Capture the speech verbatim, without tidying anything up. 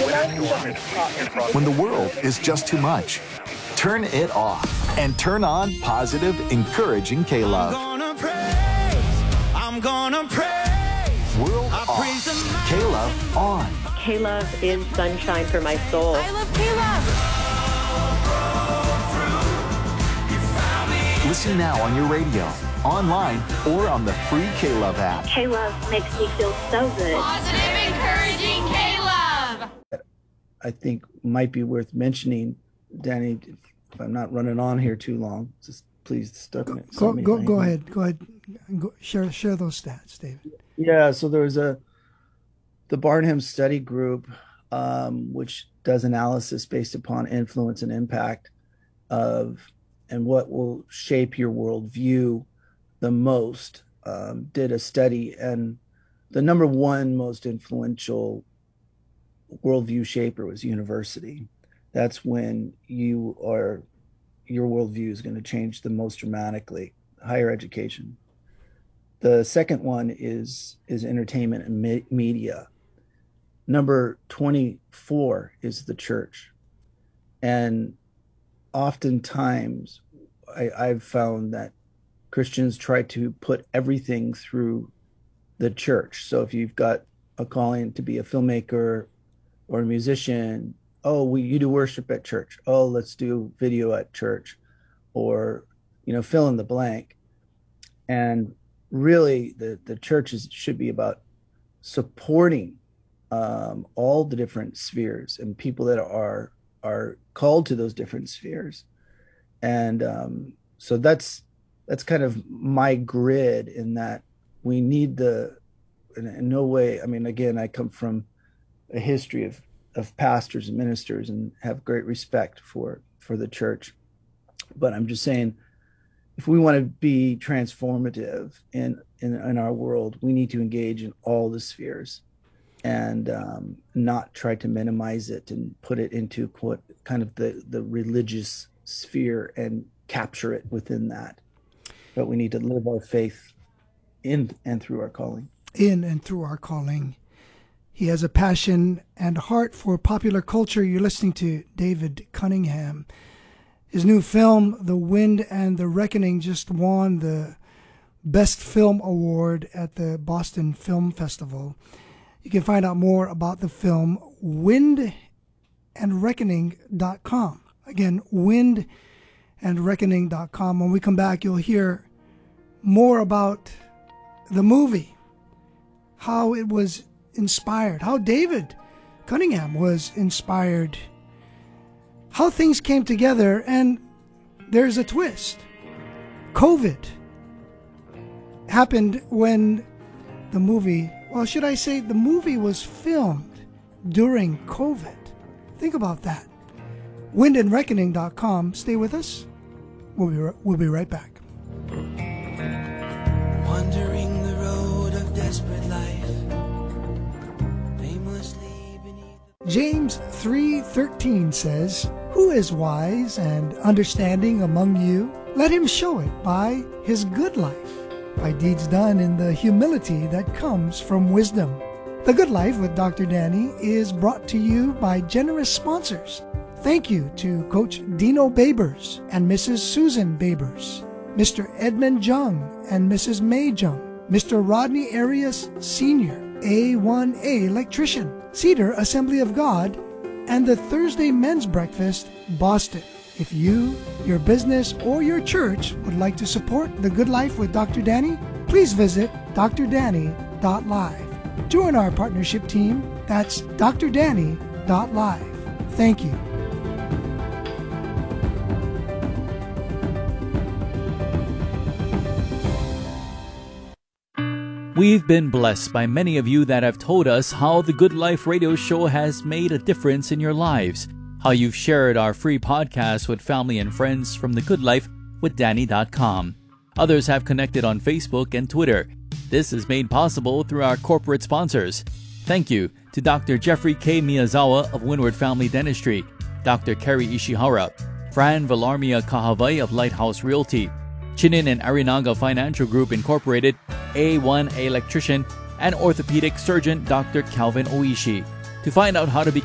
When the world is just too much, turn it off and turn on positive, encouraging K-Love. I'm gonna praise, I'm gonna praise. World off, K-Love on. K-Love is sunshine for my soul. I love K-Love. Listen now on your radio, online, or on the free K-Love app. K-Love makes me feel so good. Positive, encouraging K-Love. I think might be worth mentioning, Danny, if I'm not running on here too long, just please start me. Go, go, go, go ahead. Go ahead. Go, share, share those stats, David. Yeah, so there was a, the Barnham Study Group, um, which does analysis based upon influence and impact of and what will shape your worldview the most, um, did a study, and the number one most influential worldview shaper was university. That's when you are, your worldview is going to change the most dramatically, higher education. The second one is, is entertainment and me- media. Number twenty-four is the church. And oftentimes, I, I've found that Christians try to put everything through the church. So if you've got a calling to be a filmmaker or a musician, oh, we you do worship at church. Oh, let's do video at church, or you know, fill in the blank. And really, the the church is, should be about supporting um, all the different spheres and people that are are called to those different spheres. And um, so that's that's kind of my grid, in that we need the, in, in no way, I mean, again, I come from a history of, of pastors and ministers and have great respect for, for the church. But I'm just saying, if we want to be transformative in, in, in our world, we need to engage in all the spheres and um, not try to minimize it and put it into what kind of the, the religious sphere and capture it within that. But we need to live our faith in and through our calling. In and through our calling. He has a passion and heart for popular culture. You're listening to David Cunningham. His new film, The Wind and the Reckoning, just won the Best Film Award at the Boston Film Festival. You can find out more about the film, wind and reckoning dot com. Again, wind and reckoning dot com. When we come back, you'll hear more about the movie, how it was inspired, how David Cunningham was inspired, how things came together, and there's a twist. COVID happened when the movie, well, should I say the movie was filmed during COVID. Think about that. wind and reckoning dot com. Stay with us. We'll be, we'll be right back. Wandering the road of desperate life, aimlessly beneath the... James three thirteen says, "Who is wise and understanding among you? Let him show it by his good life, by deeds done in the humility that comes from wisdom." The Good Life with Doctor Danny is brought to you by generous sponsors. Thank you to Coach Dino Babers and Missus Susan Babers, Mister Edmund Jung and Missus May Jung, Mister Rodney Arias Senior, A one A Electrician, Cedar Assembly of God, and the Thursday Men's Breakfast, Boston. If you, your business, or your church would like to support The Good Life with Doctor Danny, please visit d r danny dot live. Join our partnership team. That's d r danny dot live. Thank you. We've been blessed by many of you that have told us how the Good Life radio show has made a difference in your lives, how you've shared our free podcast with family and friends from the good life with danny dot com. Others have connected on Facebook and Twitter. This is made possible through our corporate sponsors. Thank you to Doctor Jeffrey K. Miyazawa of Windward Family Dentistry, Doctor Kerry Ishihara, Fran Villarmia Kahavai of Lighthouse Realty, Chinin and Arinaga Financial Group Incorporated, A one A Electrician, and orthopedic surgeon Doctor Calvin Oishi. To find out how to be